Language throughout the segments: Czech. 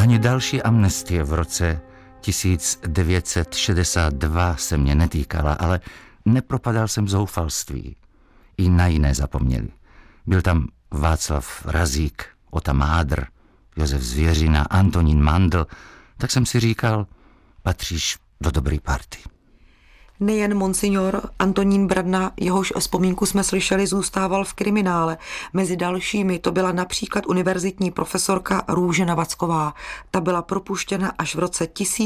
Ani další amnestie v roce 1962 se mě netýkala, ale nepropadal jsem zoufalství. I na jiné zapomněli. Byl tam Václav Razík, Ota Mádr, Josef Zvěřina, Antonín Mandl, tak jsem si říkal, patříš do dobrý party. Nejen monsignor Antonín Bradna, jehož vzpomínku jsme slyšeli, zůstával v kriminále. Mezi dalšími to byla například univerzitní profesorka Růžena Vacková. Ta byla propuštěna až v roce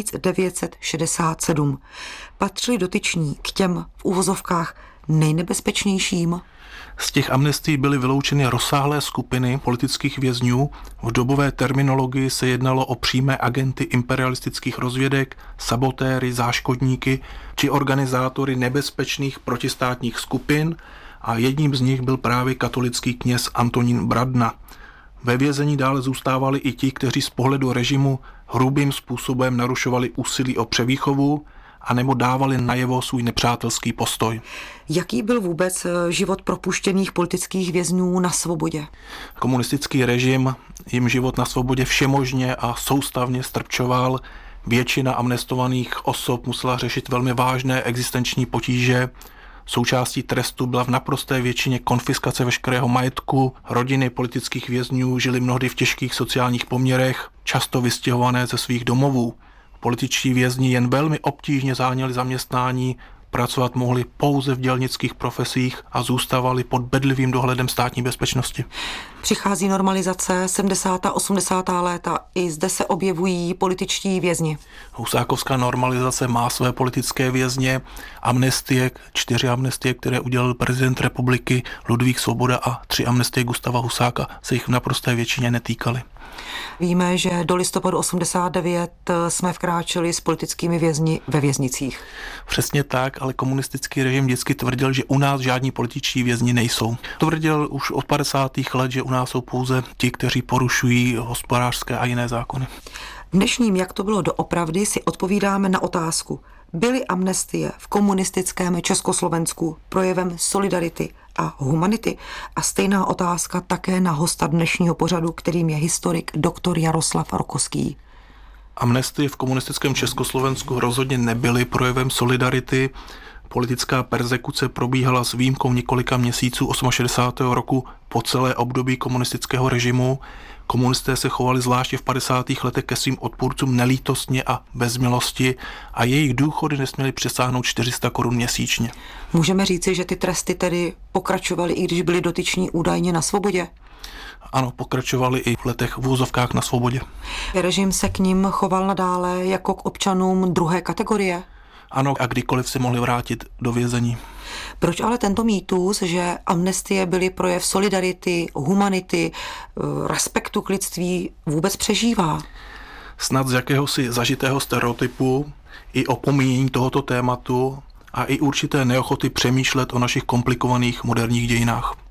1967. Patřili dotyční k těm v uvozovkách nejnebezpečnějším. Z těch amnestií byly vyloučeny rozsáhlé skupiny politických vězňů. V dobové terminologii se jednalo o přímé agenty imperialistických rozvědek, sabotéry, záškodníky či organizátory nebezpečných protistátních skupin a jedním z nich byl právě katolický kněz Antonín Bradna. Ve vězení dále zůstávali i ti, kteří z pohledu režimu hrubým způsobem narušovali úsilí o převýchovu anebo dávali najevo svůj nepřátelský postoj. Jaký byl vůbec život propuštěných politických vězňů na svobodě? Komunistický režim jim život na svobodě všemožně a soustavně strpčoval. Většina amnestovaných osob musela řešit velmi vážné existenční potíže. Součástí trestu byla v naprosté většině konfiskace veškerého majetku. Rodiny politických vězňů žili mnohdy v těžkých sociálních poměrech, často vystěhované ze svých domovů. Političtí vězni jen velmi obtížně záněli zaměstnání, pracovat mohli pouze v dělnických profesích a zůstávali pod bedlivým dohledem státní bezpečnosti. Přichází normalizace, 70. a 80. léta. I zde se objevují političtí vězni. Husákovská normalizace má své politické vězně. Amnestie, 4 amnestie, které udělal prezident republiky Ludvík Svoboda a 3 amnestie Gustáva Husáka, se jich v naprosté většině netýkaly. Víme, že do listopadu 89 jsme vkráčeli s politickými vězni ve věznicích. Přesně tak, ale komunistický režim vždycky tvrdil, že u nás žádní političtí vězni nejsou. Tvrdil už od 50. let, že u nás jsou pouze ti, kteří porušují hospodářské a jiné zákony. V dnešním Jak to bylo doopravdy si odpovídáme na otázku. Byly amnestie v komunistickém Československu projevem solidarity a humanity? A stejná otázka také na hosta dnešního pořadu, kterým je historik dr. Jaroslav Rokoský. Amnestie v komunistickém Československu rozhodně nebyly projevem solidarity. Politická perzekuce probíhala s výjimkou několika měsíců 68. roku po celé období komunistického režimu. Komunisté se chovali zvláště v 50. letech ke svým odpůrcům nelítostně a bez milosti a jejich důchody nesměly přesáhnout 400 korun měsíčně. Můžeme říci, že ty tresty tedy pokračovaly, i když byli dotyční údajně na svobodě? Ano, pokračovali i v letech v úzovkách na svobodě. Režim se k nim choval nadále jako k občanům druhé kategorie? Ano, a kdykoliv se mohli vrátit do vězení. Proč ale tento mýtus, že amnestie byly projev solidarity, humanity, respektu k lidství, vůbec přežívá? Snad z jakéhosi zažitého stereotypu i opomíjení tohoto tématu a i určité neochoty přemýšlet o našich komplikovaných moderních dějinách.